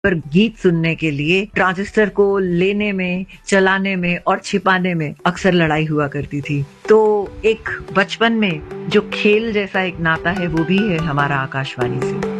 पर गीत सुनने के लिए ट्रांजिस्टर को लेने में, चलाने में और छिपाने में अक्सर लड़ाई हुआ करती थी। तो एक बचपन में जो खेल जैसा एक नाता है वो भी है हमारा आकाशवाणी से।